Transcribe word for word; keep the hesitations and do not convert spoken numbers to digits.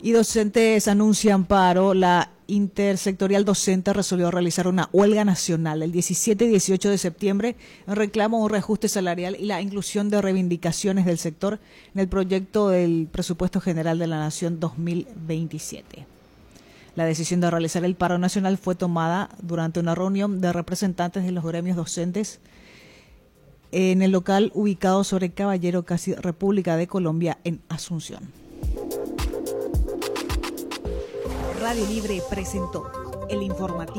Y docentes anuncian paro. La Intersectorial Docente resolvió realizar una huelga nacional el diecisiete y dieciocho de septiembre en reclamo a un reajuste salarial y la inclusión de reivindicaciones del sector en el proyecto del Presupuesto General de la Nación dos mil veintisiete. La decisión de realizar el paro nacional fue tomada durante una reunión de representantes de los gremios docentes en el local ubicado sobre Caballero, casi República de Colombia, en Asunción. Radio Libre presentó el informativo.